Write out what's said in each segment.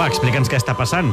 Gemma, explica'ns què està passant.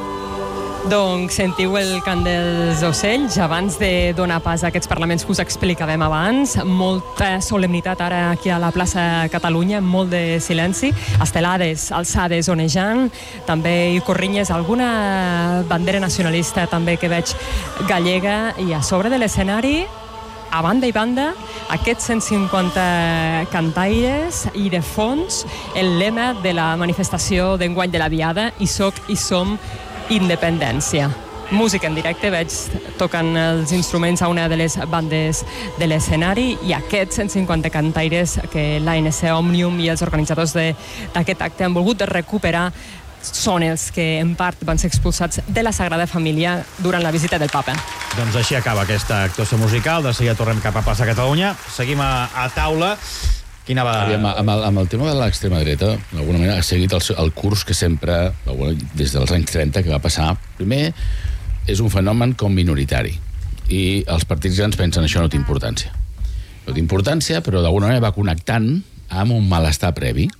Doncs sentiu el cant dels ocells abans de donar pas a aquests parlaments que us explicàvem abans. Molta solemnitat ara aquí a la plaça Catalunya, molt de silenci, estelades, alçades onejant, també hi corrinyes alguna bandera nacionalista també que veig gallega, i a sobre de l'escenari, a banda i banda, aquests 150 cantaires i de fons el lema de la manifestació d'enguany de la Diada, i soc i som independència. Música en directe, veig tocant els instruments a una de les bandes de l'escenari, i aquests 150 cantaires que l'ANC Òmnium i els organitzadors d'aquest acte han volgut recuperar són els que en part van ser expulsats de la Sagrada Família durant la visita del papa. Doncs així acaba aquesta actuació musical. De seguida tornem cap a Plaça Catalunya. Seguim a taula. Quina va... Amb el tema de l'extrema dreta, d'alguna manera ha seguit el curs que sempre, des dels anys 30, que va passar. Primer, és un fenomen com minoritari, i els partits grans pensen això no té importància. No té importància, però d'alguna manera va connectant amb un malestar previ.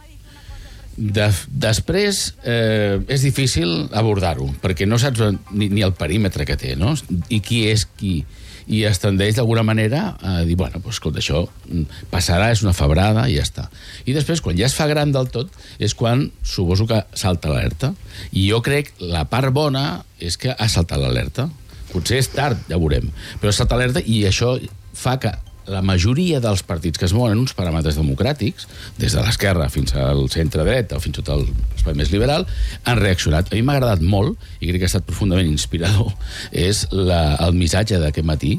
Després és difícil abordar-ho, perquè no saps ni el perímetre que té, no? I qui és qui. I es tendeix d'alguna manera a dir, bueno, doncs, escolta, això passarà, és una febrada i ja està. I després, quan ja es fa gran del tot, és quan suposo que salta l'alerta. I jo crec la part bona és que ha saltat l'alerta. Potser és tard, ja veurem, però ha saltat l'alerta, i això fa que la majoria dels partits que es mouen en uns paràmetres democràtics, des de l'esquerra fins al centre-dreta o fins i tot l'espai més liberal, han reaccionat. A mi m'ha agradat molt, i crec que ha estat profundament inspirador, és el missatge d'aquest matí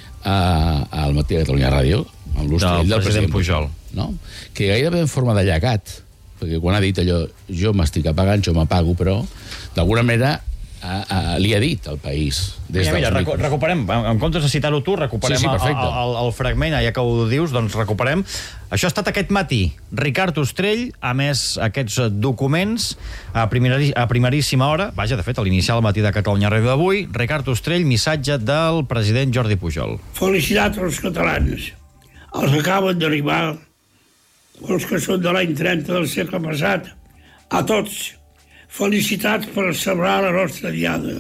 al Matí de Catalunya Ràdio, amb l'Ostrell del president Pujol, no? Que gairebé en forma de llegat, perquè quan ha dit allò, jo m'estic apagant, jo m'apago, però d'alguna manera li ha dit al país. Mira, recuperem, en comptes de citar-ho tu, recuperem el fragment, ja que ho dius, doncs recuperem. Això ha estat aquest matí. Ricard Ostrell ha emès aquests documents a primeríssima hora, vaja, de fet, a l'iniciar el Matí de Catalunya Ràdio d'avui. Ricard Ostrell, missatge del president Jordi Pujol. Felicitats als catalans, els que acaben d'arribar, els que són de l'any 30 del segle passat, a tots. Felicitats per celebrar la nostra Diada.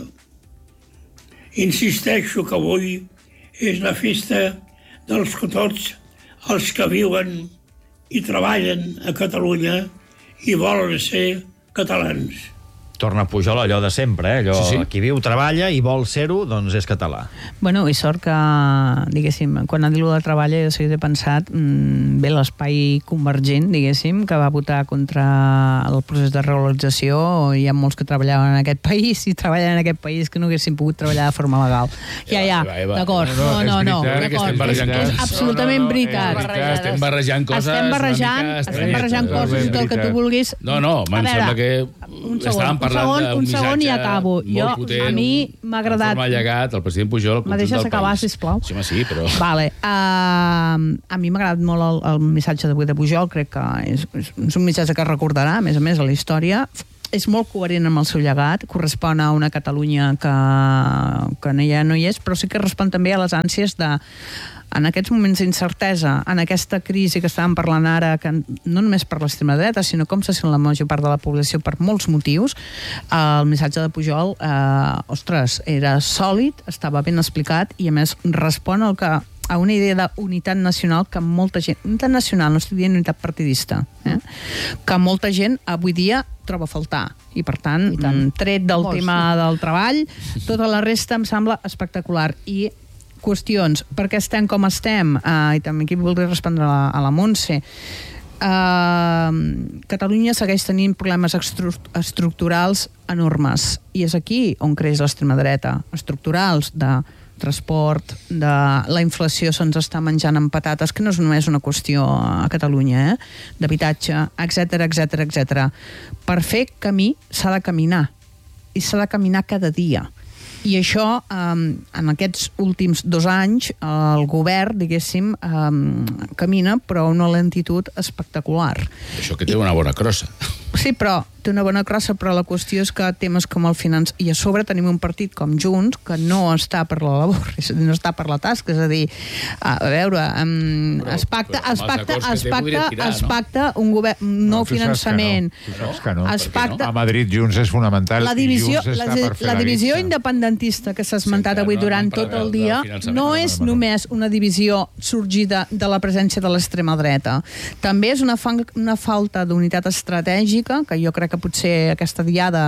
Insisteixo que avui és la festa dels que tots els que viuen i treballen a Catalunya i volen ser catalans. Torna Pujol allò de sempre, allò qui viu, treballa i vol ser-ho, doncs és català. Bueno, i sort que, diguéssim, quan ha dit de treballa, jo he pensat, bé, l'espai convergent, diguéssim, que va votar contra el procés de regularització, hi ha molts que treballaven en aquest país i treballen en aquest país que no haguessin pogut treballar de forma legal. Ja, d'acord. No, d'acord. És absolutament veritat. Estem barrejant coses. Estem barrejant coses i tot el que tu vulguis. No, em sembla que estàvem parlant d'un missatge molt potent, a mi m'ha agradat. En forma de llegat, el president Pujol, el conjunt del país. M'ha deixat acabar, sisplau. Sí, però... Vale. A mi m'ha agradat molt el missatge d'avui de Pujol, crec que és un missatge que es recordarà, a més a la història. És molt coherent amb el seu llegat, correspon a una Catalunya que ja no hi és, però sí que respon també a les ànsies de, en aquests moments d'incertesa, en aquesta crisi que estàvem parlant ara, que no només per l'extrema dreta, sinó com se sent la major part de la població per molts motius, el missatge de Pujol, era sòlid, estava ben explicat i a més respon a una idea d'unitat nacional que molta gent, unitat nacional, no estic dient unitat partidista, que molta gent avui dia troba a faltar. I per tant, tret del tema del treball, tota la resta em sembla espectacular. I qüestions, per què estem com estem? I també aquí voldria respondre a la Montse. Catalunya segueix tenint problemes estructurals enormes. I és aquí on creix l'extrema dreta. Estructurals de transport, de la inflació se'ns està menjant amb patates, que no és només una qüestió a Catalunya, d'habitatge, etc. Per fer camí s'ha de caminar. I s'ha de caminar cada dia. I això, en aquests últims 2 anys, el govern, diguéssim, camina, però a una lentitud espectacular. Això que té una bona crossa. Sí, però té una bona crossa, però la qüestió és que temes com el finanç... I a sobre tenim un partit com Junts que no està per la labor, no està per la tasca, és a dir, a veure, es pacta un govern, un nou finançament. Tu saps que no. A Madrid Junts és fonamental la divisió independentista que s'ha esmentat avui durant tot el dia no és només una divisió sorgida de la presència de l'extrema dreta. També és una falta d'unitat estratègica, que jo crec que potser aquesta diada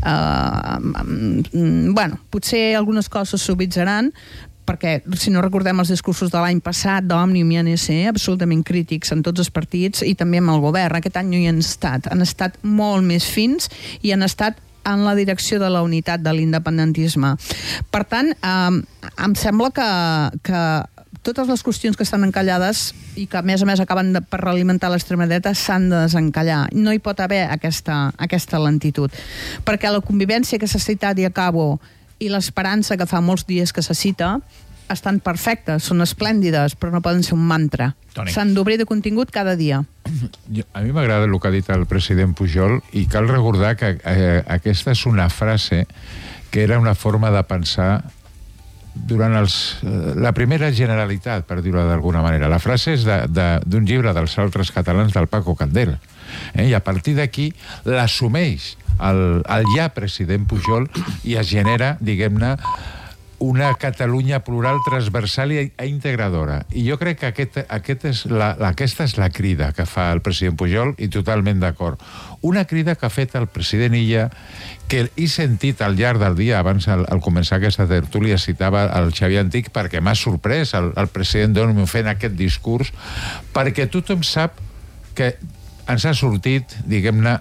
potser algunes coses s'obvitzaran, perquè si no recordem els discursos de l'any passat d'Òmnium i ANC, absolutament crítics en tots els partits i també amb el govern. Aquest any no hi han estat molt més fins i han estat en la direcció de la unitat de l'independentisme. Per tant, em sembla que totes les qüestions que estan encallades i que, a més acaben per realimentar l'extrema dreta s'han de desencallar. No hi pot haver aquesta lentitud. Perquè la convivència que s'ha citat, i acabo, i l'esperança que fa molts dies que se cita, estan perfectes, són esplèndides, però no poden ser un mantra. S'han d'obrir de contingut cada dia. A mi m'agrada el que ha dit el president Pujol i cal recordar que aquesta és una frase que era una forma de pensar durant la primera Generalitat, per dir-ho d'alguna manera. La frase és d'un llibre dels altres catalans del Paco Candel. I a partir d'aquí l'assumeix el ja president Pujol i es genera, diguem-ne, una Catalunya plural, transversal i integradora. I jo crec que aquesta és la crida que fa el president Pujol, i totalment d'acord. Una crida que ha fet el president Illa, que he sentit al llarg del dia, abans al començar aquesta tertúlia citava el Xavier Antic, perquè m'ha sorprès el president d'Òmnium fent aquest discurs, perquè tothom sap que ens ha sortit, diguem-ne,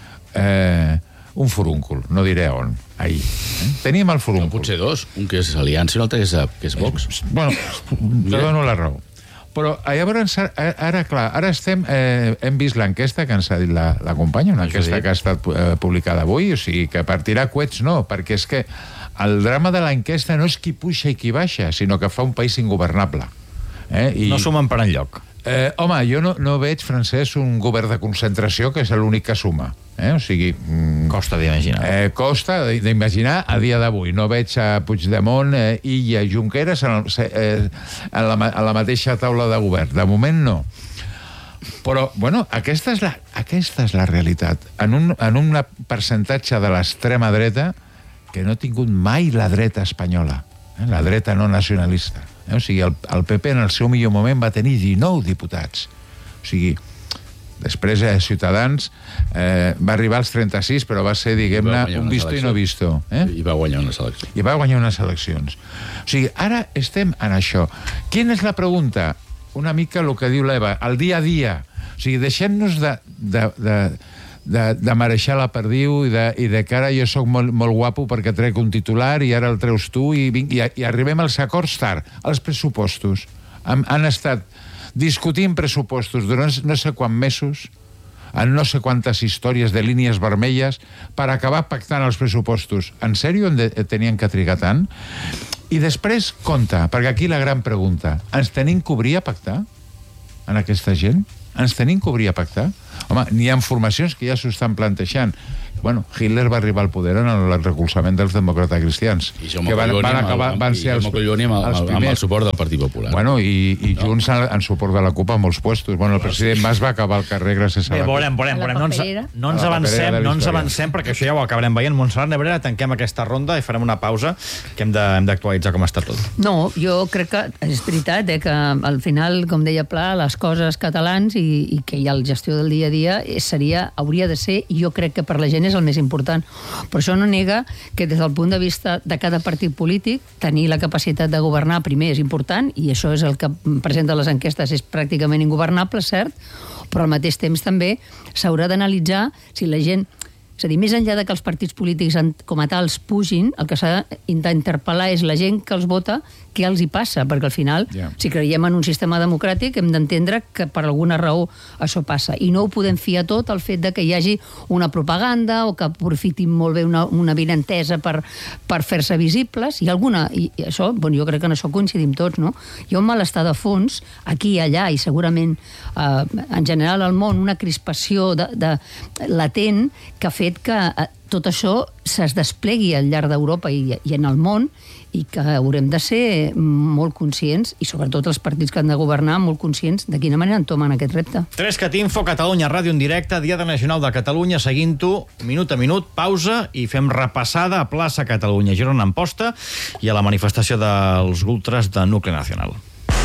un furúncul, no diré on, ahir. Teníem el furúncul. No, potser dos, un que és Aliança i un altre que és Vox. Bueno, te dono la raó. Però llavors, ara, clar, hem vist l'enquesta que ens ha dit la companya, una enquesta que ha estat publicada avui, o sigui, que partirà coets no, perquè és que el drama de l'enquesta no és qui puja i qui baixa, sinó que fa un país ingovernable. No sumen per enlloc. Home, jo no veig, Francesc, un govern de concentració que és l'únic que suma. O sigui... Costa d'imaginar. Costa d'imaginar a dia d'avui. No veig a Puigdemont, Illa i Junqueras a la mateixa taula de govern. De moment no. Però, bueno, aquesta és la realitat. En un percentatge de l'extrema dreta que no ha tingut mai la dreta espanyola. La dreta no nacionalista. O sigui, el PP en el seu millor moment va tenir 19 diputats. O sigui, després Ciutadans va arribar als 36, però va ser, diguem-ne, un visto i no visto. I va guanyar unes eleccions. O sigui, ara estem en això. Quina és la pregunta? Una mica el que diu l'Eva, el dia a dia. O sigui, deixem-nos de mareixar la perdiu i de que ara jo sóc molt guapo perquè trec un titular i ara el treus tu i arribem als acords tard. Els pressupostos han estat discutint pressupostos durant no sé quants mesos, en no sé quantes històries de línies vermelles per acabar pactant els pressupostos. En sèrio tenien que trigar tant? I després, compte, perquè aquí la gran pregunta, ens tenim que obrir a pactar en aquesta gent? Ens tenim que obrir a pactar? Home, n'hi ha formacions que ja s'ho estan plantejant. Bueno, Hitler va arribar al poder en el recolzament dels demòcrates cristians. I Jaume Colloni amb el suport del Partit Popular. Bueno, i Junts en suport de la CUP a molts puestos. Bueno, el president Mas va acabar al carrer gràcies a la CUP. Veurem. No ens avancem, perquè això ja ho acabarem veient. Montserrat Nebrera, tanquem aquesta ronda i farem una pausa, que hem d'actualitzar com està tot. No, jo crec que és veritat, que al final, com deia Pla, les coses catalans i que hi ha la gestió del dia a dia hauria de ser, i jo crec que per la gent és el més important. Però això no nega que des del punt de vista de cada partit polític tenir la capacitat de governar primer és important, i això és el que presenta les enquestes, és pràcticament ingovernable, cert, però al mateix temps també s'haurà d'analitzar si la gent És a dir, més enllà de que els partits polítics com a tals pugin, el que s'ha d'interpel·lar és la gent que els vota, què els hi passa, perquè al final, si creiem en un sistema democràtic, hem d'entendre que per alguna raó això passa. I no ho podem fiar tot al fet de que hi hagi una propaganda o que aprofitin molt bé una avinentesa per fer-se visibles. I això, jo crec que en això coincidim tots, no? Hi ha un malestar de fons, aquí i allà, i segurament en general al món, una crispació latent que ha fet que tot això es desplegui al llarg d'Europa i en el món, i que haurem de ser molt conscients, i sobretot els partits que han de governar, molt conscients de quina manera entomen aquest repte. 3CatInfo, Catalunya Ràdio en directe, Diada Nacional de Catalunya, seguint-ho minut a minut, pausa, i fem repassada a plaça Catalunya, Girona Amposta, i a la manifestació dels ultras de Nucli Nacional.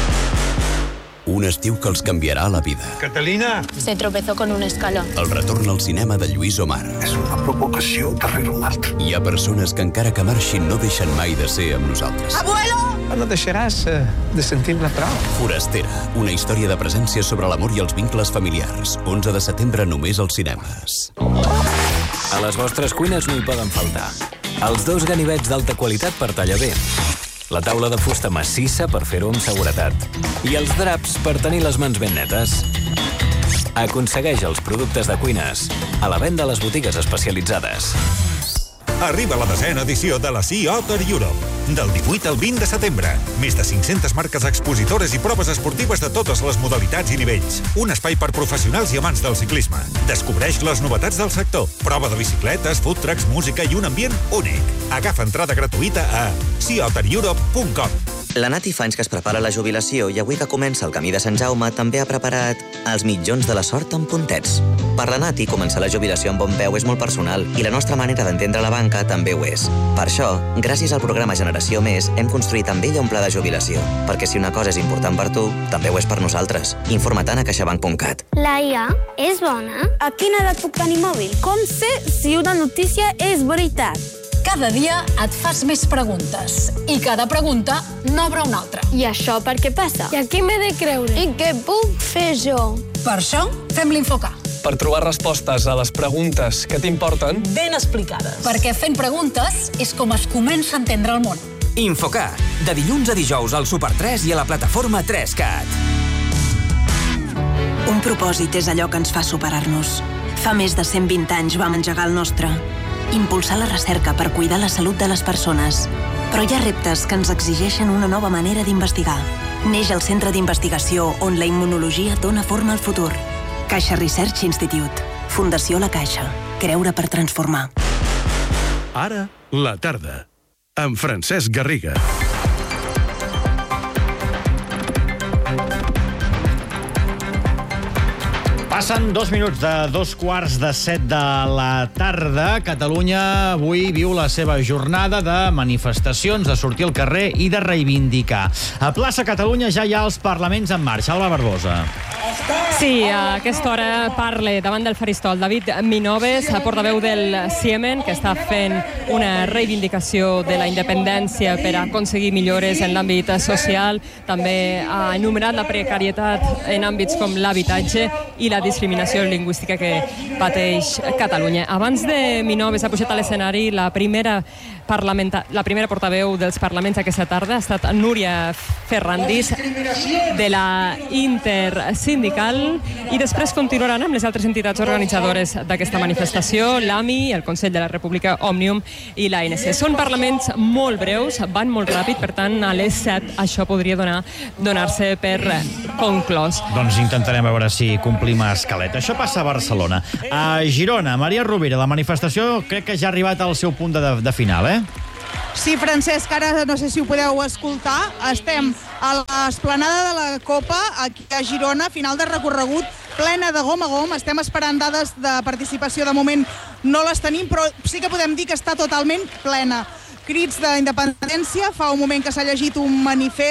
Un estiu que els canviarà la vida. Catalina! Se tropezó con un escalón. El retorn al cinema de Lluís Omar. És una provocació darrere l'altra. Hi ha persones que encara que marxin no deixen mai de ser amb nosaltres. ¡Abuelo! No deixaràs de sentir-ne prou. Forastera, una història de presència sobre l'amor i els vincles familiars. 11 de setembre només als cinemes. A les vostres cuines no hi poden faltar els 2 ganivets d'alta qualitat per tallar bé, la taula de fusta massissa per fer-ho amb seguretat i els draps per tenir les mans ben netes. Aconsegueix els productes de cuines a la venda a les botigues especialitzades. Arriba la 10ª edició de la Sea Otter Europe. Del 18 al 20 de setembre. Més de 500 marques expositores i proves esportives de totes les modalitats i nivells. Un espai per professionals i amants del ciclisme. Descobreix les novetats del sector. Prova de bicicletes, food trucks, música i un ambient únic. Agafa entrada gratuïta a seaottereurope.com. La Nati fa anys que es prepara la jubilació i avui que comença el camí de Sant Jaume també ha preparat els mitjons de la sort amb puntets. Per la Nati, començar la jubilació amb bon peu és molt personal i la nostra manera d'entendre la banca també ho és. Per això, gràcies al programa Generació Més, hem construït amb ella un pla de jubilació, perquè si una cosa és important per tu, també ho és per nosaltres. Informa-te'n a caixabank.cat. La IA és bona? A quina edat puc tenir mòbil? Com sé si una notícia és veritat? Cada dia et fas més preguntes i cada pregunta n'obre una altra. I això per què passa? I a qui m'he de creure? I què puc fer jo? Per això fem l'Infocar. Per trobar respostes a les preguntes que t'importen ben explicades. Perquè fent preguntes és com es comença a entendre el món. Infocar, de dilluns a dijous al Super 3 i a la plataforma 3Cat. Un propòsit és allò que ens fa superar-nos. Fa més de 120 anys vam engegar el nostre. Impulsar la recerca per cuidar la salut de les persones. Però hi ha reptes que ens exigeixen una nova manera d'investigar. Neix el centre d'investigació on la immunologia dona forma al futur. Caixa Research Institute. Fundació La Caixa. Creure per transformar. Ara, la tarda. Amb Francesc Garriga. Passen 2 minuts de 2:15 de la tarda. Catalunya avui viu la seva jornada de manifestacions, de sortir al carrer i de reivindicar. A plaça Catalunya ja hi ha els parlaments en marxa. Alba Barbosa. Sí, a aquesta hora parla davant del faristol David Minoves, portaveu del Ciemen, que està fent una reivindicació de la independència per aconseguir millores en l'àmbit social. També ha enumerat la precarietat en àmbits com l'habitatge i la discriminació lingüística que pateix Catalunya. Abans de Minoves ha pujat a l'escenari la primera portaveu dels parlaments aquesta tarda, ha estat Núria Ferrandis, de la Intersindical, i després continuaran amb les altres entitats organitzadores d'aquesta manifestació, l'AMI, el Consell de la República, Òmnium i l'ANC. Són parlaments molt breus, van molt ràpid, per tant, a les 7 això podria donar-se per conclòs. Doncs intentarem veure si complim a escaleta. Això passa a Barcelona. A Girona, Maria Rovira, la manifestació crec que ja ha arribat al seu punt de final, eh? Sí, Francesc, ara no sé si ho podeu escoltar. Estem a l'esplanada de la Copa, aquí a Girona, final de recorregut, plena de gom a gom. Estem esperant dades de participació. De moment no les tenim, però sí que podem dir que està totalment plena. Crits d'independència, fa un moment que s'ha llegit un manifest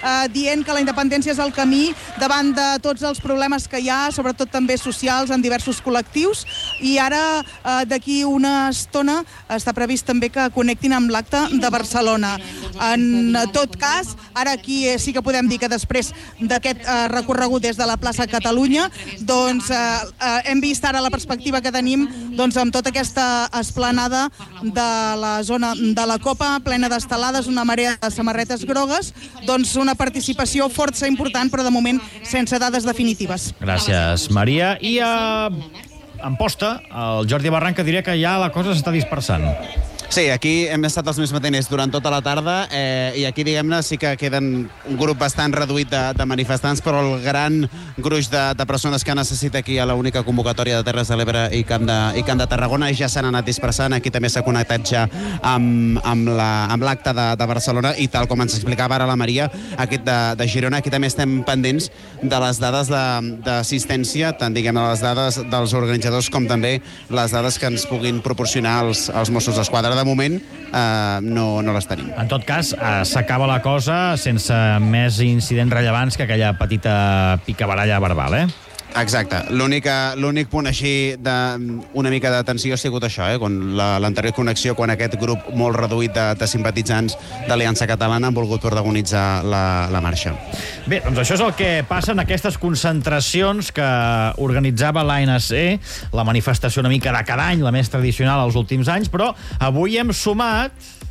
dient que la independència és el camí davant de tots els problemes que hi ha, sobretot també socials en diversos col·lectius, i ara d'aquí una estona està previst també que connectin amb l'acte de Barcelona. En tot cas, ara aquí sí que podem dir que després d'aquest recorregut des de la plaça Catalunya, doncs hem vist ara la perspectiva que tenim doncs, amb tota aquesta esplanada de la zona de la Copa, plena d'estelades, una marea de samarretes grogues, doncs una participació força important, però de moment sense dades definitives. Gràcies, Maria. I en posta, el Jordi Barranca diria que ja la cosa s'està dispersant. Sí, aquí hem estat els més matiners durant tota la tarda i aquí, diguem-ne, sí que queden un grup bastant reduït de manifestants, però el gran gruix de persones que necessita aquí a l'única convocatòria de Terres de l'Ebre i Camp de Tarragona ja s'han anat dispersant. Aquí també s'ha connectat ja amb l'acte de Barcelona i, tal com ens explicava ara la Maria, aquest de Girona, aquí també estem pendents de les dades d'assistència, tant, diguem-ne, les dades dels organitzadors com també les dades que ens puguin proporcionar els Mossos d'Esquadra. De moment no les tenim. En tot cas, s'acaba la cosa sense més incidents rellevants que aquella petita picabaralla verbal, Exacte. L'únic punt així d'una mica de tensió ha sigut això, l'anterior connexió, quan aquest grup molt reduït de simpatitzants d'Aliança Catalana han volgut protagonitzar la marxa. Bé, doncs això és el que passa en aquestes concentracions que organitzava l'ANC, la manifestació una mica de cada any, la més tradicional als últims anys, però avui hem sumat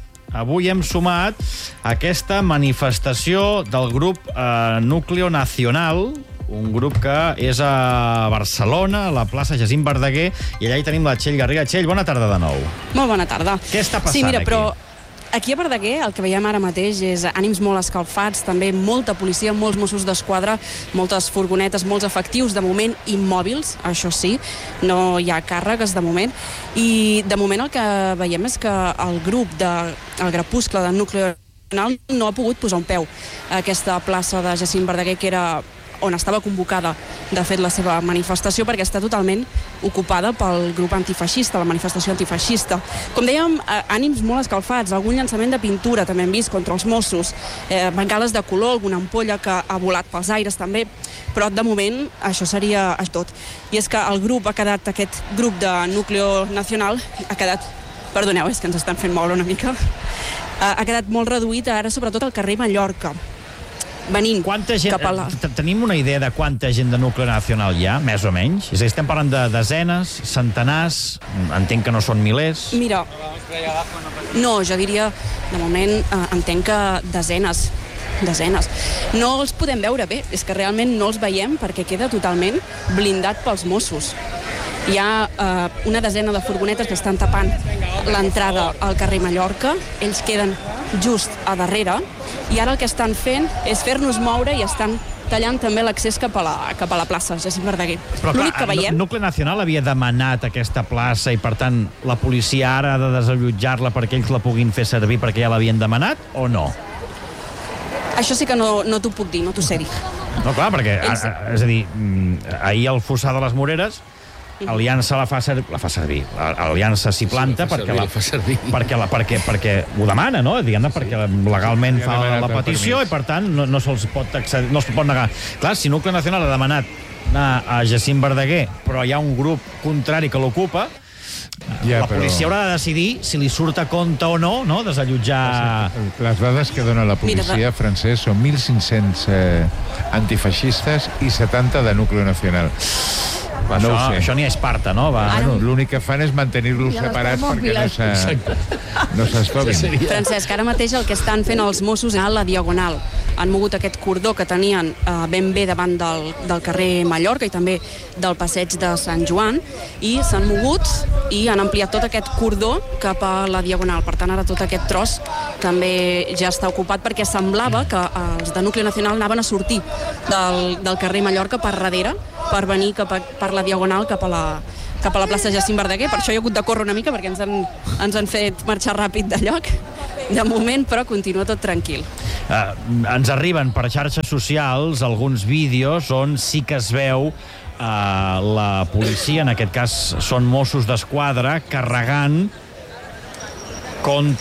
aquesta manifestació del grup Núcleo Nacional, un grup que és a Barcelona, a la plaça Jacint Verdaguer, i allà hi tenim la Txell Garriga. Txell, bona tarda de nou. Molt bona tarda. Què està passant aquí? Sí, mira, aquí? Però aquí a Verdaguer el que veiem ara mateix és ànims molt escalfats, també molta policia, molts Mossos d'Esquadra, moltes furgonetes, molts efectius, de moment immòbils, això sí, no hi ha càrregues de moment, i de moment el que veiem és que el grup el Grapuscle de Núcleo Nacional no ha pogut posar un peu a aquesta plaça de Jacint Verdaguer, que era on estava convocada, de fet, la seva manifestació, perquè està totalment ocupada pel grup antifeixista, la manifestació antifeixista. Com dèiem, ànims molt escalfats, algun llançament de pintura també hem vist contra els Mossos, bengales de color, alguna ampolla que ha volat pels aires també, però de moment això seria tot. I és que aquest grup de Núcleo Nacional ha quedat, perdoneu, és que ens estan fent moure una mica, ha quedat molt reduït ara, sobretot al carrer Mallorca, venint cap a la... Tenim una idea de quanta gent de Núcleo Nacional hi ha, més o menys? És a dir, estem parlant de desenes, centenars, entenc que no són milers. Mira, no, jo diria, de moment, entenc que desenes. No els podem veure bé, és que realment no els veiem perquè queda totalment blindat pels Mossos. Hi ha una desena de furgonetes que estan tapant l'entrada al carrer Mallorca, ells queden just a darrere, i ara el que estan fent és fer-nos moure i estan tallant també l'accés cap a la plaça Jacint Verdaguer. Però l'únic que veiem... Núcleo Nacional havia demanat aquesta plaça i, per tant, la policia ara ha de desallotjar-la perquè ells la puguin fer servir perquè ja l'havien demanat, o no? Això sí que no t'ho puc dir, no t'ho sé dir. No, clar, perquè, és a dir, ahir al Fossar de les Moreres, Aliança la fa servir. L'Aliança s'hi planta perquè ho demana, no? Diguem-ne, perquè legalment fa la petició i, per tant, no se'ls pot accedir, no es pot negar. Clar, si Núcleo Nacional ha demanat anar a Jacint Verdaguer, però hi ha un grup contrari que l'ocupa, la policia haurà de decidir si li surt a compte o no, desallotjar... Les dades que dona la policia, Francesc, són 1.500 antifeixistes i 70 de Núcleo Nacional. Això ni a Esparta, no? L'únic que fan és mantenir-los separats perquè no s'estovin. Francesc, ara mateix el que estan fent els Mossos és a la Diagonal. Han mogut aquest cordó que tenien ben bé davant del carrer Mallorca i també del passeig de Sant Joan, i s'han mogut i han ampliat tot aquest cordó cap a la Diagonal. Per tant, ara tot aquest tros també ja està ocupat, perquè semblava que els de Núcleo Nacional anaven a sortir del carrer Mallorca per darrere, per venir per la Diagonal cap a la plaça Jacint Verdaguer. Per això he hagut de córrer una mica, perquè ens han fet marxar ràpid de lloc. De moment, però, continua tot tranquil. Ens arriben per xarxes socials alguns vídeos on sí que es veu la policia, en aquest cas són Mossos d'Esquadra, carregant contra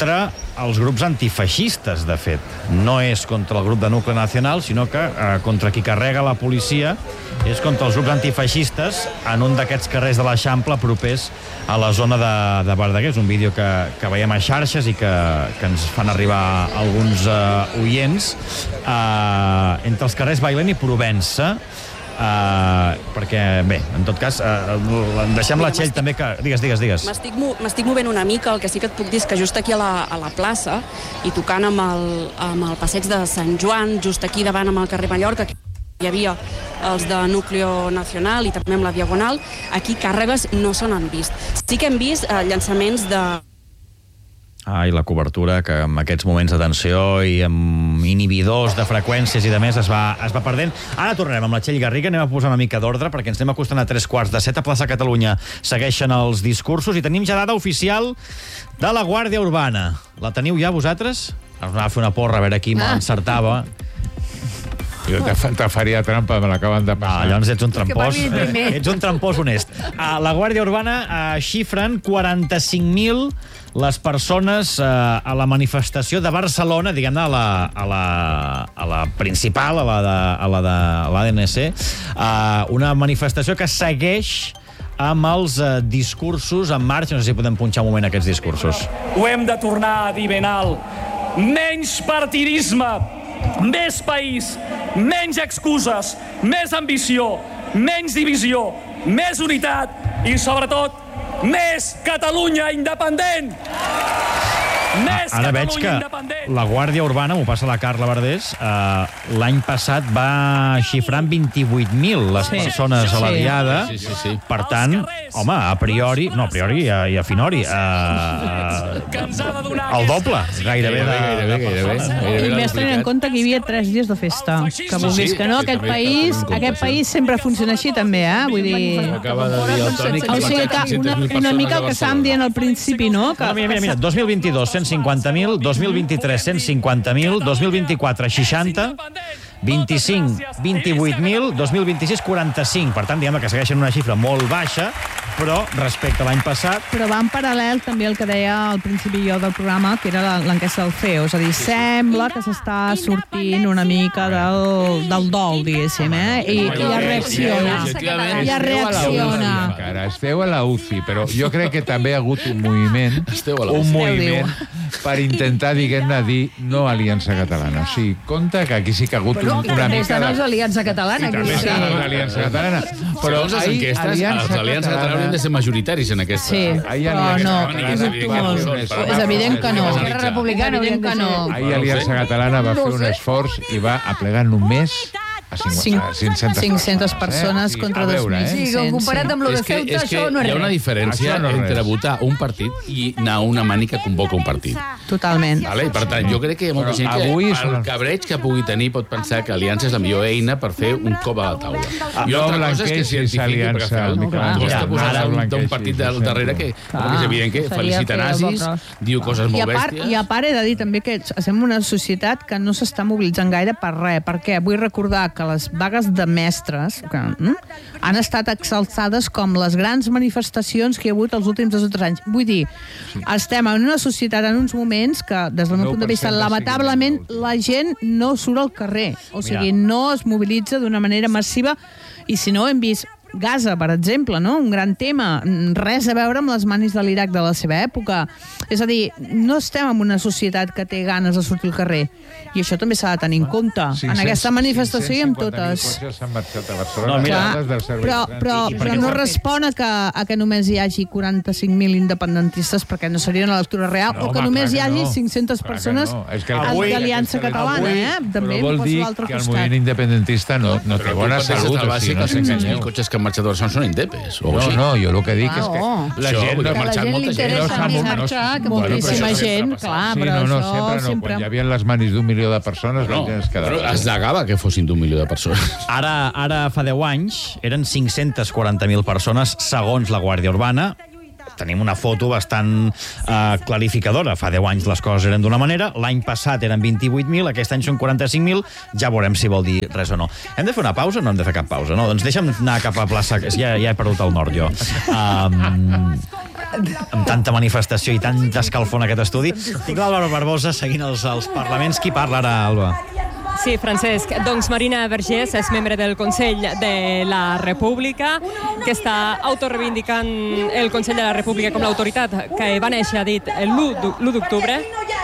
els grups antifeixistes, de fet. No és contra el grup de Nucli Nacional, sinó que contra qui carrega la policia és contra els grups antifeixistes en un d'aquests carrers de l'Eixample propers a la zona de Verdaguer. És un vídeo que veiem a xarxes i que ens fan arribar alguns oients entre els carrers Bailén i Provença, perquè, bé, en tot cas, deixem la Txell també que... Digues. M'estic movent una mica, el que sí que et puc dir és que just aquí a la plaça, i tocant amb el passeig de Sant Joan, just aquí davant amb el carrer Mallorca, hi havia els de Núcleo Nacional i també amb la Diagonal, aquí càrregues no se n'han vist. Sí que hem vist llançaments de... I la cobertura, que en aquests moments de tensió i amb inhibidors de freqüències i de més es va perdent. Ara tornarem amb la Txell Garriga, anem a posar una mica d'ordre perquè ens anem acostant a 3:45 a Plaça Catalunya. Segueixen els discursos i tenim ja dada oficial de la Guàrdia Urbana. La teniu ja vosaltres? Us anava a fer una porra a veure qui m'encertava. Jo te faria trampa, me l'acaben de passar. Llavors ets un trampós. Ets un trampós honest. La Guàrdia Urbana xifren 45.000 les persones a la manifestació de Barcelona, diguem-ne, a la principal, a la de l'ADNC, una manifestació que segueix amb els discursos en marxa. No sé si podem punxar un moment aquests discursos. Ho hem de tornar a dir ben alt. Menys partidisme, més país, menys excuses, més ambició, menys divisió, més unitat i, sobretot, més Catalunya independent! Ara veig que la Guàrdia Urbana, m'ho passa la Carla Verdés, l'any passat va xifrar en 28.000 les persones a la diada. Per tant, home, a priori i a finori, el doble, gairebé. I més tenint en compte que hi havia 3 dies de festa. Que vulguis que no, aquest país sempre funciona així també, vull dir... O sigui que una mica el que estàvem dient al principi, no? Mira, 2022, 150.000, 2023, 150.000, 2024, 60, 25, 28.000, 2026, 45. Per tant, diguem que segueixen una xifra molt baixa, però respecte a l'any passat... Però va en paral·lel també el que deia al principi jo del programa, que era l'enquesta del CEO. És a dir, sembla que s'està sortint una mica del dol, diguéssim, i ja reacciona. Ja reacciona. Esteu a la UCI, però jo crec que també hi ha hagut un moviment per intentar, diguem-ne, dir no Aliança Catalana. O sigui, compte que aquí sí que ha hagut una mica... També estan els Aliança Catalana. També estan els Aliança Catalana. Però les enquestes, els Aliança Catalana haurien de ser majoritaris en aquesta. Sí, però no. És evident que no. Esquerra Republicana, evident que no. Ahir Aliança Catalana va fer un esforç i va aplegar només a 500 persones contra 2.000. Sí, comparat amb lo de Ceuta, això no és res. Hi ha una diferència entre votar un partit i anar a una mani que convoca un partit. Totalment. Per tant, jo crec que hi ha molta gent que el cabreig que pugui tenir pot pensar que Aliança és la millor eina per fer un cop a la taula. I altra cosa és que s'identifiqui, perquè costa posar d'un partit del darrere que és evident que felicita nazis, diu coses molt bèsties. I a part he de dir també que estem en una societat que no s'està mobilitzant gaire per res. Per què? Vull recordar que les vagues de mestres han estat exalçades com les grans manifestacions que hi ha hagut els últims 2 o 3 anys. Vull dir, estem en una societat en uns moments que, des del meu punt de vista, lamentablement, la gent no surt al carrer. O sigui, no es mobilitza d'una manera massiva i, si no, hem vist Gaza, per exemple, no? Un gran tema. Res a veure amb les manis de l'Iraq de la seva època. És a dir, no estem en una societat que té ganes de sortir al carrer. I això també s'ha de tenir en compte. En aquesta manifestació i en totes. Però no respon a que només hi hagi 45.000 independentistes, perquè no seria una lectura real, o que només hi hagi 500 persones d'Aliança Catalana. També vol dir que el moviment independentista no té bona salut. Els cotxes que han marxat a Barcelona són indepes. No, jo el que dic és que la gent ha marxat molta gent. Moltíssima gent, clar, però això sempre... Quan hi havia les manis d'1 milió de persones, però es negava que fossin d'1 milió de persones. Ara fa 10 anys, eren 540.000 persones, segons la Guàrdia Urbana. Tenim una foto bastant clarificadora. Fa 10 anys les coses eren d'una manera, l'any passat eren 28.000, aquest any són 45.000, ja veurem si vol dir res o no. Hem de fer una pausa o no hem de fer cap pausa? No, doncs deixa'm anar cap a plaça, ja he perdut el nord jo. amb tanta manifestació i tanta escalfor en aquest estudi. Tinc l'Àlvaro Barbosa seguint els parlaments. Qui parla ara, Alba? Sí, Francesc. Doncs Marina Vergés és membre del Consell de la República, que està autoreivindicant el Consell de la República com l'autoritat que va néixer, ha dit, l'1 d'octubre,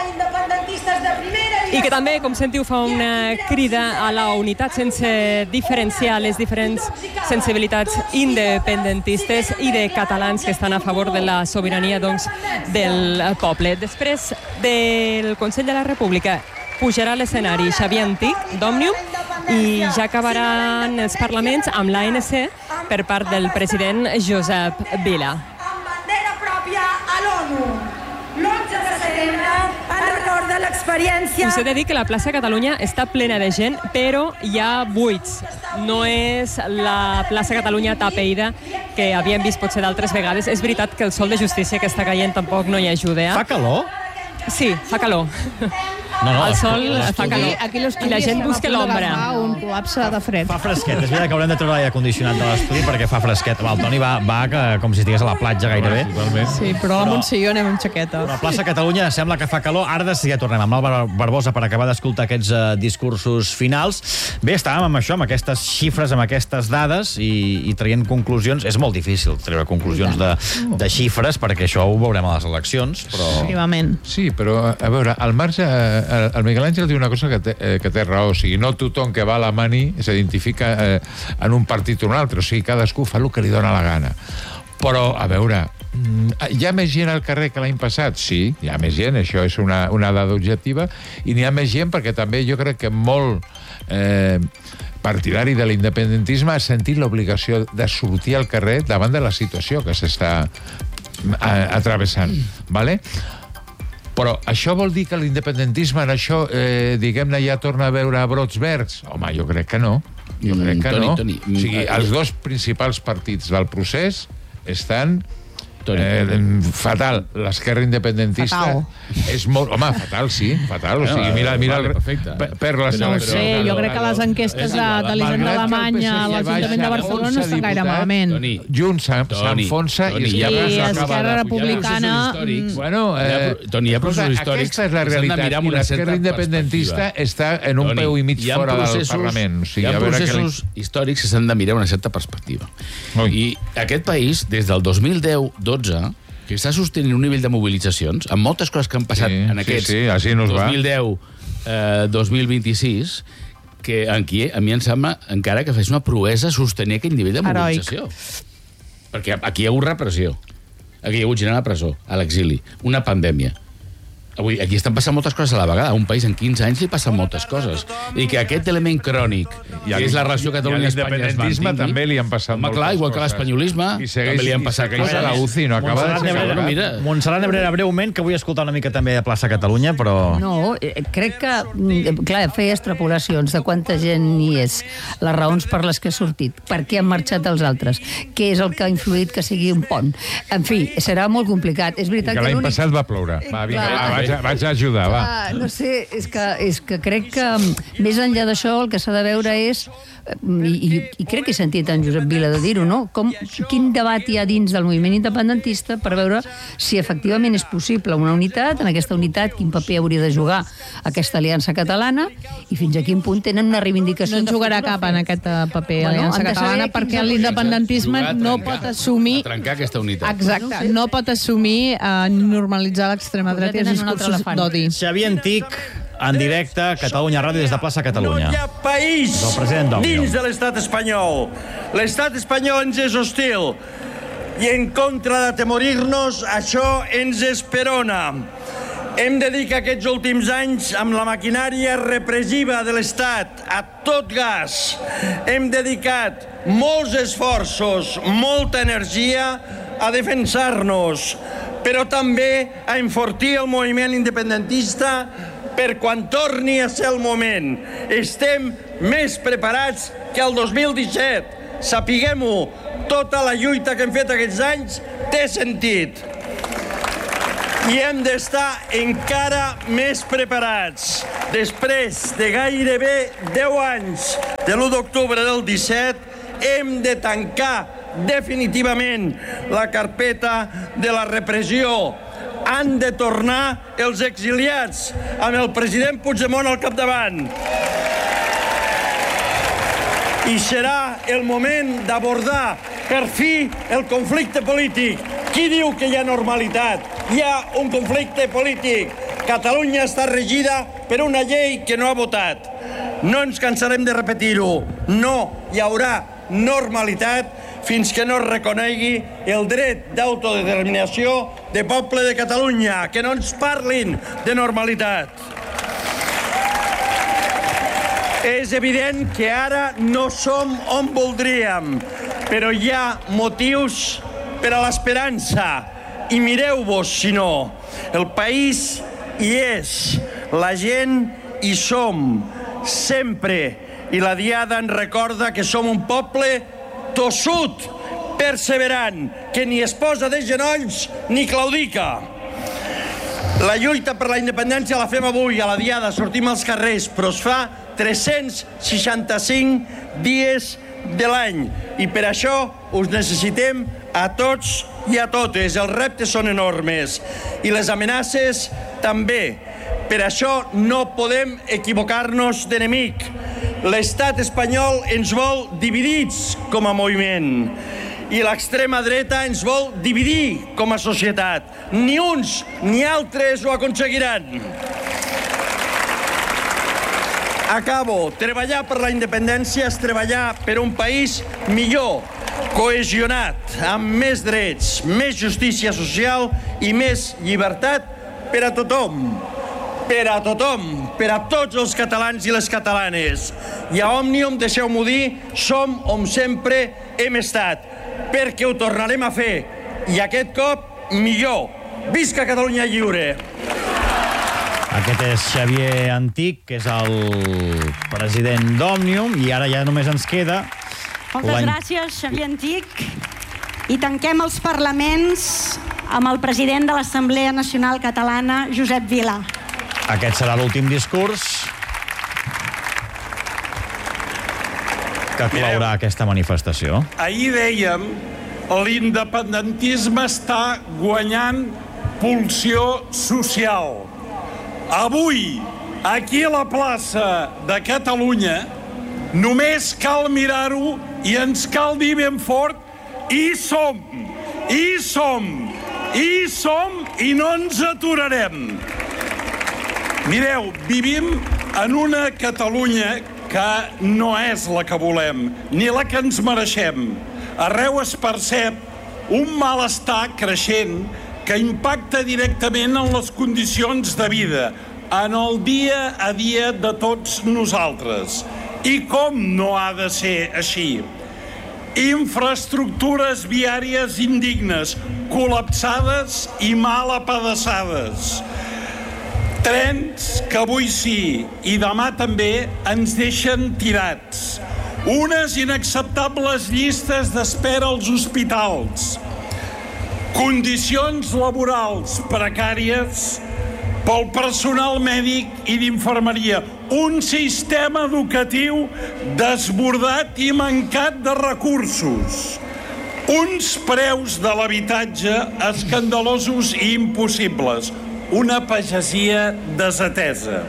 i que també, com sentiu, fa una crida a la unitat sense diferenciar les diferents sensibilitats independentistes i de catalans que estan a favor de la sobirania, doncs, del poble. Després del Consell de la República pujarà a l'escenari Xavier Antich, d'Òmnium, i ja acabaran els parlaments amb l'ANC per part del president Josep Vila. Amb bandera pròpia a l'ONU. L'11 de setembre en record de l'experiència... Us he de dir que la plaça Catalunya està plena de gent, però hi ha buits. No és la plaça Catalunya tapeïda que havíem vist potser d'altres vegades. És veritat que el sol de justícia que està caient tampoc no hi ajuda. Fa calor? Sí, fa calor. No, el sol fa calor. Aquí I la gent busca l'ombra. Un col·lapse de fred. Fa fresquet. És veritat que haurem de treure l'aire condicionat de l'estudi perquè fa fresquet. El Toni va com si estigués a la platja gairebé. Sí, però a la Montselló anem amb xaqueta. La plaça Catalunya sembla que fa calor. Ara de seguida tornem amb l'Àlvaro Barbosa per acabar d'escoltar aquests discursos finals. Bé, estàvem amb això, amb aquestes xifres, amb aquestes dades i traient conclusions. És molt difícil treure conclusions de xifres perquè això ho veurem a les eleccions. Efectivament. Sí, però, a veure, al marge... El Miguel Àngel diu una cosa que té raó. O sigui, no tothom que va a la Mani s'identifica en un partit o un altre. O sigui, cadascú fa el que li dóna la gana. Però, a veure, hi ha més gent al carrer que l'any passat? Sí, hi ha més gent, això és una dada objectiva, i n'hi ha més gent perquè també jo crec que molt partidari de l'independentisme ha sentit l'obligació de sortir al carrer davant de la situació que s'està atravessant, ¿vale? Però això vol dir que l'independentisme en això, diguem-ne, ja torna a veure brots verds? Home, jo crec que no. Jo crec que no. O sigui, els dos principals partits del procés estan fatal. L'esquerra independentista és molt... Home, fatal, sí, fatal. O sigui, mira per les... No sé, jo crec que les enquestes de l'Hisenda d'Alemanya a l'Ajuntament de Barcelona no estan gaire malament. Junts s'enfonsa i Esquerra Republicana... Toni, hi ha processos històrics. Aquesta és la realitat. I l'esquerra independentista està en un peu i mig fora del Parlament. Hi ha processos històrics que s'han de mirar una certa perspectiva. I aquest país, des del 2010-12, que està sostenint un nivell de mobilitzacions amb moltes coses que han passat en aquests 2010-2026 que aquí a mi em sembla encara que fes una proesa sostenir aquest nivell de mobilització. Perquè aquí hi ha hagut repressió, aquí hi ha hagut gent a la presó, a l'exili, una pandèmia. Avui, aquí estan passant moltes coses a la vegada. A un país en 15 anys li passen moltes coses. I que aquest element crònic, que és la relació Catalunya-Espanya, l'independentisme també li han passat moltes coses. Igual que l'espanyolisme, també li han passat coses. A la UCI no acaba de ser... Montserrat Nebrera, breument, que vull escoltar una mica també de Plaça Catalunya, però... No, crec que, clar, feia extrapolacions de quanta gent hi és, les raons per les que ha sortit, per què han marxat els altres, què és el que ha influït que sigui un pont. En fi, serà molt complicat. És veritat que l'any passat va ploure. Va, vinga, vaig a ajudar, va. No sé, és que crec que més enllà d'això el que s'ha de veure és, i crec que he sentit en Josep Vila de dir-ho, no? Quin debat hi ha dins del moviment independentista per veure si efectivament és possible una unitat, en aquesta unitat quin paper hauria de jugar aquesta aliança catalana i fins a quin punt tenen una reivindicació... No jugarà cap en aquest paper aliança catalana perquè l'independentisme no pot assumir... Trencar aquesta unitat. Exacte, no pot assumir normalitzar l'extrema dreta i els discursos d'odi. Xavier Antich, en directe, Catalunya Ràdio des de Plaça Catalunya. No hi ha país dins de l'estat espanyol. L'estat espanyol ens és hostil i en contra d'atemorir-nos, això ens esperona. Hem de dir que aquests últims anys, amb la maquinària repressiva de l'Estat a tot gas, hem dedicat molts esforços, molta energia a defensar-nos, però també a enfortir el moviment independentista per quan torni a ser el moment. Estem més preparats que el 2017. Sapiguem-ho, tota la lluita que hem fet aquests anys té sentit. I hem d'estar encara més preparats. Després de gairebé 10 anys de l'1 d'octubre del 17, hem de tancar definitivament la carpeta de la repressió. Han de tornar els exiliats, amb el president Puigdemont al capdavant. I serà el moment d'abordar per fi el conflicte polític. Qui diu que hi ha normalitat? Hi ha un conflicte polític. Catalunya està regida per una llei que no ha votat. No ens cansarem de repetir-ho. No hi haurà normalitat fins que no es reconegui el dret d'autodeterminació del poble de Catalunya. Que no ens parlin de normalitat. És evident que ara no som on voldríem, però hi ha motius per a l'esperança. I mireu-vos, si no. El país hi és, la gent hi som, sempre. I la Diada ens recorda que som un poble tossut, perseverant, que ni es posa de genolls ni claudica. La lluita per la independència la fem avui, a la Diada, sortim als carrers, però es fa 365 dies de l'any. I per això us necessitem a tots i a totes. Els reptes són enormes i les amenaces també. Per això no podem equivocar-nos d'enemic. L'estat espanyol ens vol dividits com a moviment i l'extrema dreta ens vol dividir com a societat. Ni uns ni altres ho aconseguiran. Acabo. Treballar per la independència és treballar per un país millor, cohesionat, amb més drets, més justícia social i més llibertat per a tothom. Per a tothom, per a tots els catalans i les catalanes. I a Òmnium, deixeu-m'ho dir, som on sempre hem estat, perquè ho tornarem a fer. I aquest cop, millor. Visca Catalunya lliure! Aquest és Xavier Antic, que és el president d'Òmnium, i ara ja només ens queda... Moltes gràcies, Xavier Antic. I tanquem els parlaments amb el president de l'Assemblea Nacional Catalana, Josep Vila. Aquest serà l'últim discurs que clourà aquesta manifestació. Ahir dèiem l'independentisme està guanyant pulsió social. Avui, aquí a la plaça de Catalunya, només cal mirar-ho i ens cal dir ben fort: hi som, hi som, hi som i no ens aturarem. Mireu, vivim en una Catalunya que no és la que volem, ni la que ens mereixem. Arreu es percep un malestar creixent que impacta directament en les condicions de vida, en el dia a dia de tots nosaltres. I com no ha de ser així? Infraestructures viàries indignes, col·lapsades i mal apedaçades. Trens que avui sí i demà també ens deixen tirats. Unes inacceptables llistes d'espera als hospitals. Condicions laborals precàries pel personal mèdic i d'infermeria. Un sistema educatiu desbordat i mancat de recursos. Uns preus de l'habitatge escandalosos i impossibles. Una pagesia desatesa.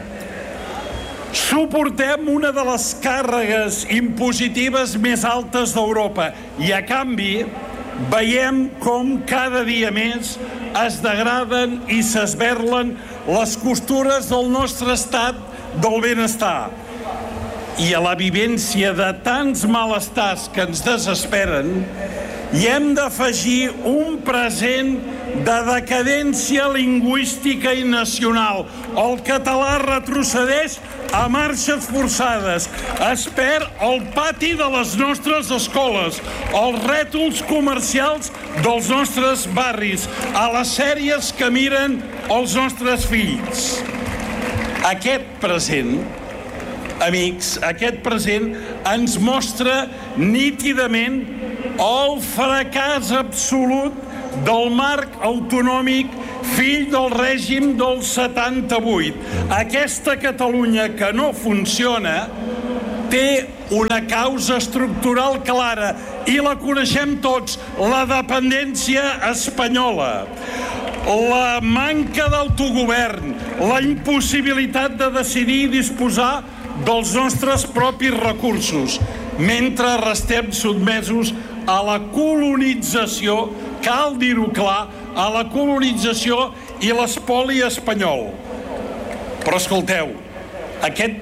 Suportem una de les càrregues impositives més altes d'Europa i, a canvi, veiem com cada dia més es degraden i s'esberlen les costures del nostre estat del benestar. I a la vivència de tants malestars que ens desesperen, hi hem d'afegir un present de decadència lingüística i nacional. El català retrocedeix a marxes forçades. Es perd el pati de les nostres escoles, els rètols comercials dels nostres barris, a les sèries que miren els nostres fills. Aquest present, amics, aquest present ens mostra nítidament el fracàs absolut del marc autonòmic fill del règim del 78. Aquesta Catalunya que no funciona té una causa estructural clara, i la coneixem tots, la dependència espanyola. La manca d'autogovern, la impossibilitat de decidir i disposar dels nostres propis recursos, mentre restem sotmesos a la colonització, cal dir-ho clar, a la colonització i l'espoli espanyol. Però escolteu, aquest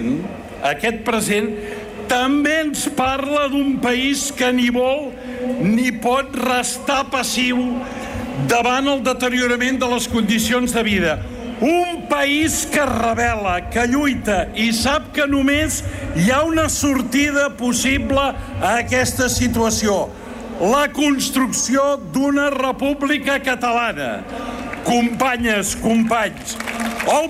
present també ens parla d'un país que ni vol ni pot restar passiu davant el deteriorament de les condicions de vida. Un país que rebel·la, que lluita i sap que només hi ha una sortida possible a aquesta situació: la construcció d'una república catalana. Companyes, companys, el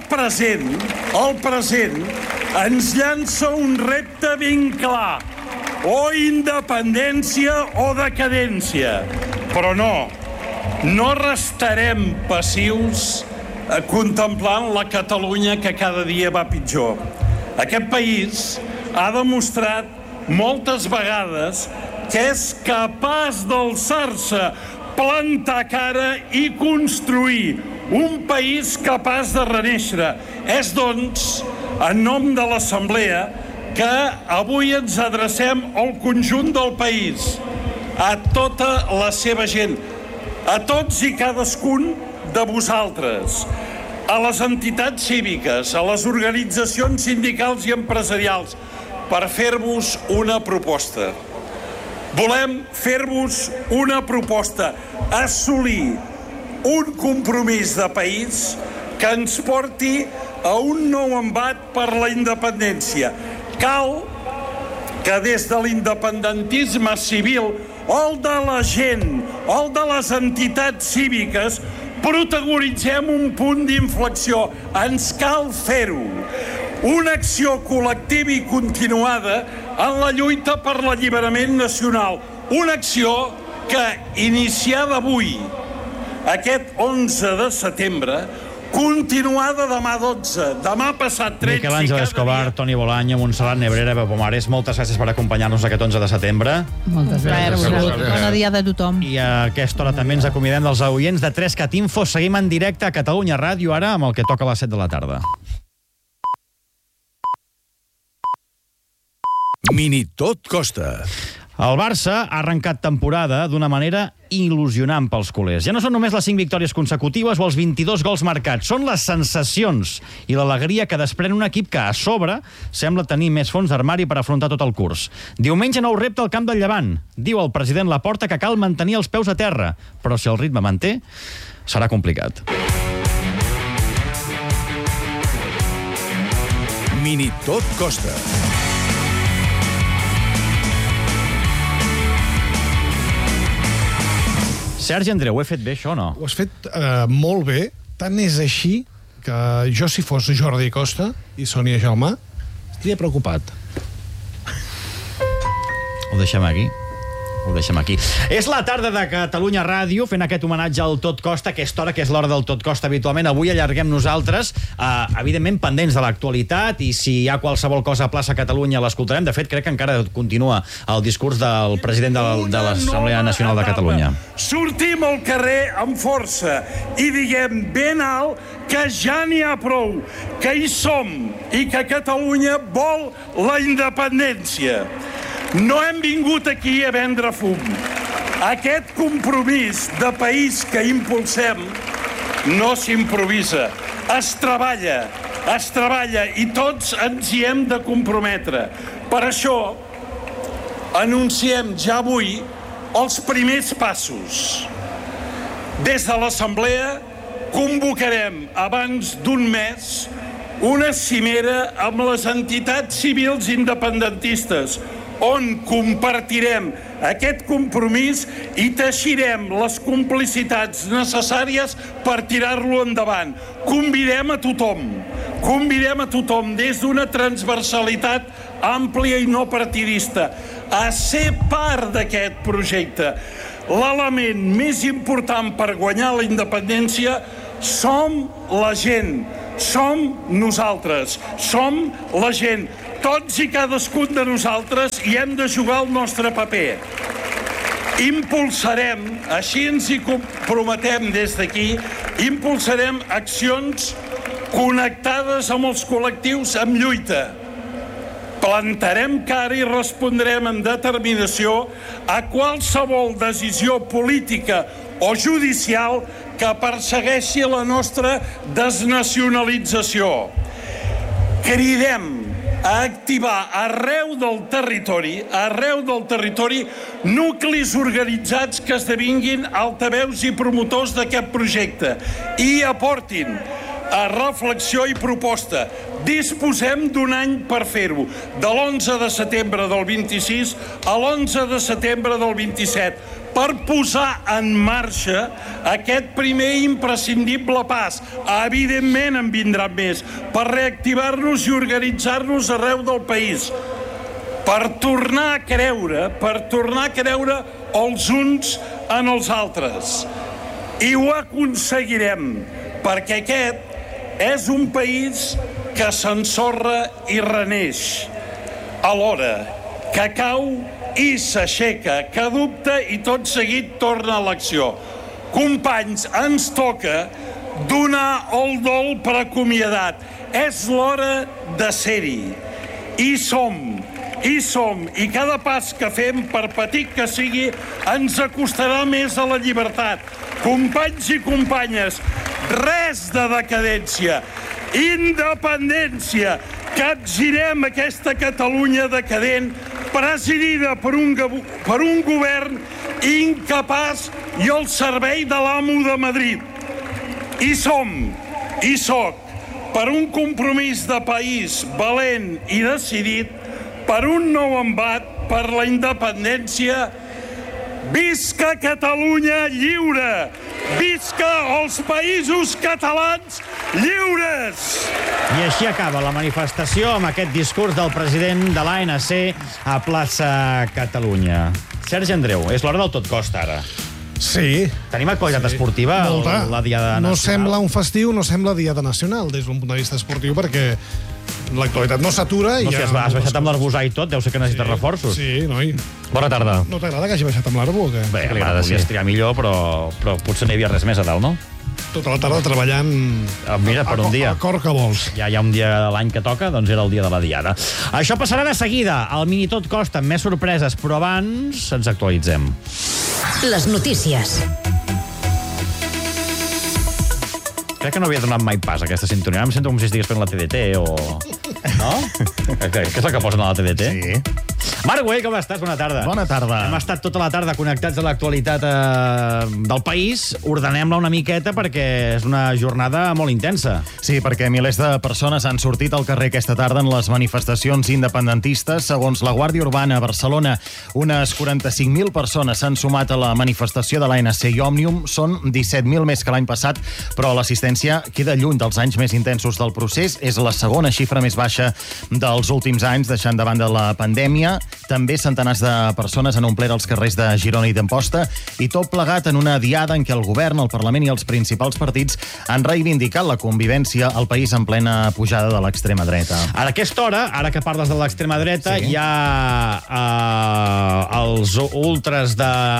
present ens llança un repte ben clar: o independència o decadència. Però no restarem passius contemplant la Catalunya que cada dia va pitjor. Aquest país ha demostrat moltes vegades que és capaç d'alçar-se, plantar cara i construir un país capaç de renéixer. És, doncs, en nom de l'Assemblea que avui ens adrecem al conjunt del país, a tota la seva gent, a tots i cadascun de vosaltres, a les entitats cíviques, a les organitzacions sindicals i empresarials, per fer-vos una proposta. Volem fer-vos una proposta: assolir un compromís de país que ens porti a un nou embat per la independència. Cal que des de l'independentisme civil, o el de la gent, o el de les entitats cíviques, protagonitzem un punt d'inflexió. Ens cal fer-ho. Una acció col·lectiva i continuada en la lluita per l'alliberament nacional. Una acció que, iniciada avui, aquest 11 de setembre, continuada demà 12, demà passat 13... Miquel Àngel Escobar, Toni Bolaño, Montserrat Nebrera, Pep Pomares, moltes gràcies per acompanyar-nos aquest 11 de setembre. Moltes gràcies. Bona dia de tothom. I a aquesta hora també ens acomiadem dels oients de 3CAT Info. Seguim en directe a Catalunya Ràdio, ara amb el que toca a les 7 de la tarda. Mini Tot Costa. El Barça ha arrencat temporada d'una manera il·lusionant pels culers. Ja no són només les 5 victòries consecutives o els 22 gols marcats, són les sensacions i l'alegria que desprèn un equip que, a sobre, sembla tenir més fons d'armari per afrontar tot el curs. Diumenge nou repte al camp del Llevant. Diu el president Laporta que cal mantenir els peus a terra, però si el ritme manté, serà complicat. Mini Tot Costa. Sergi Andreu, ho he fet bé, això, o no? Ho has fet molt bé. Tant és així que jo, si fos Jordi Costa i Sònia Jaume, estaria preocupat. Ho deixem aquí. És la tarda de Catalunya Ràdio, fent aquest homenatge al Tot Costa, aquesta hora que és l'hora del Tot Costa habitualment. Avui allarguem nosaltres, evidentment pendents de l'actualitat, i si hi ha qualsevol cosa a plaça Catalunya l'escoltarem. De fet, crec que encara continua el discurs del president de l'Assemblea Nacional de Catalunya. Sortim al carrer amb força i diguem ben alt que ja n'hi ha prou, que hi som i que Catalunya vol la independència. No hem vingut aquí a vendre fum. Aquest compromís de país que impulsem no s'improvisa. Es treballa i tots ens hi hem de comprometre. Per això anunciem ja avui els primers passos. Des de l'Assemblea convocarem abans d'un mes una cimera amb les entitats civils independentistes, on compartirem aquest compromís i teixirem les complicitats necessàries per tirar-lo endavant. Convidem a tothom des d'una transversalitat àmplia i no partidista a ser part d'aquest projecte. L'element més important per guanyar la independència som la gent, som nosaltres, som la gent. tots i cadascun de nosaltres hi hem de jugar el nostre paper. Impulsarem, així ens hi comprometem des d'aquí, impulsarem accions connectades amb els col·lectius en lluita. Plantarem cara i respondrem amb determinació a qualsevol decisió política o judicial que persegueixi la nostra desnacionalització. Cridem a activar arreu del territori, nuclis organitzats que esdevinguin altaveus i promotors d'aquest projecte i aportin a reflexió i proposta. Disposem d'un any per fer-ho, de l'11 de setembre del 26 a l'11 de setembre del 27, per posar en marxa aquest primer imprescindible pas. Evidentment en vindran més, per reactivar-nos i organitzar-nos arreu del país, per tornar a creure els uns en els altres. I ho aconseguirem, perquè aquest és un país que s'ensorra i reneix, alhora que cau i s'aixeca, que dubta i tot seguit torna a l'acció. Companys, ens toca donar el dol per acomiadat. És l'hora de ser-hi. I som, i cada pas que fem, per petit que sigui, ens acostarà més a la llibertat. Companys i companyes, res de decadència, independència. Capgirem aquesta Catalunya decadent, presidida per un govern incapaç i al servei de l'amo de Madrid. I som, i soc, per un compromís de país valent i decidit, per un nou embat, per la independència. Visca Catalunya lliure! Visca els països catalans lliures! I així acaba la manifestació amb aquest discurs del president de l'ANC a plaça Catalunya. Sergi Andreu, és l'hora del tot costa, ara. Sí. Tenim actualitat esportiva, la Diada Nacional. No sembla un festiu, no sembla Diada Nacional, des d'un punt de vista esportiu, perquè l'actualitat no s'atura. No, si has baixat amb l'Arbusà i tot, deu ser que necessites reforços. Sí, noi. Bona tarda. No t'agrada que hagi baixat amb l'Arbu, o què? Bé, podries triar millor, però potser no hi havia res més a dalt, no? Tota la tarda treballant... Mira, per un dia. A cor que vols. Ja hi ha un dia de l'any que toca, doncs era el dia de la Diada. Això passarà de seguida. El Mini Tot Costa, amb més sorpreses, però abans ens actualitzem. Les notícies. Crec que no havia donat mai pas a aquesta sintonia. Em sento com si estigués fent la TDT o... No? Què és el que posen a la TDT? Sí. Marc Güell, com estàs? Bona tarda. Bona tarda. Hem estat tota la tarda connectats a l'actualitat del país. Ordenem-la una miqueta perquè és una jornada molt intensa. Sí, perquè milers de persones han sortit al carrer aquesta tarda en les manifestacions independentistes. Segons la Guàrdia Urbana a Barcelona, unes 45.000 persones s'han sumat a la manifestació de l'ANC i Òmnium. Són 17.000 més que l'any passat, però l'assistència queda lluny dels anys més intensos del procés. És la segona xifra més baixa dels últims anys, deixant de banda la pandèmia. També centenars de persones han omplert els carrers de Girona i d'Amposta, i tot plegat en una diada en què el govern, el Parlament i els principals partits han reivindicat la convivència al país en plena pujada de l'extrema dreta. A aquesta hora, ara que parles de l'extrema dreta, sí, hi ha els ultras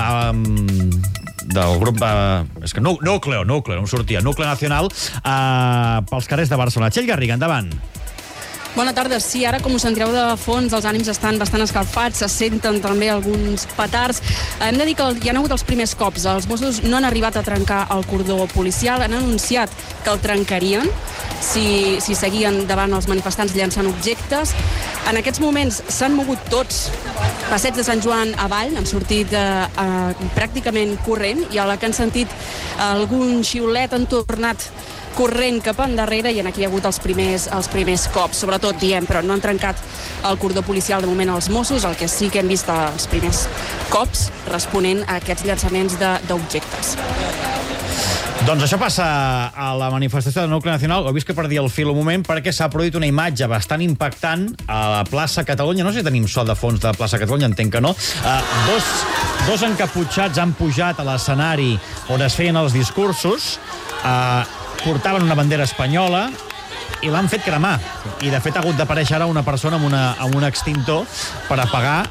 del grup... és que Núcleo, no em sortia. Núcleo Nacional pels carrers de Barcelona. Txell Garriga, endavant. Bona tarda. Sí, ara, com us sentireu de fons, els ànims estan bastant escalfats, se senten també alguns petards. Hem de dir que hi ha hagut els primers cops. Els Mossos no han arribat a trencar el cordó policial, han anunciat que el trencarien si seguien davant els manifestants llançant objectes. En aquests moments s'han mogut tots Passeig de Sant Joan avall, han sortit pràcticament corrent, i a la que han sentit algun xiulet han tornat corrent cap endarrere, i aquí hi ha hagut els primers cops, sobretot diem, però no han trencat el cordó policial de moment als Mossos. El que sí que hem vist els primers cops responent a aquests llançaments d'objectes. Doncs això passa a la manifestació del Núcleo Nacional. Heu vist que perdia el fil un moment perquè s'ha produït una imatge bastant impactant a la plaça Catalunya. No sé si tenim so de fons de plaça Catalunya, entenc que no. Dos encaputxats han pujat a l'escenari on es feien els discursos, portaven una bandera espanyola i l'han fet cremar. I, de fet, ha hagut d'aparèixer ara una persona amb un extintor per apagar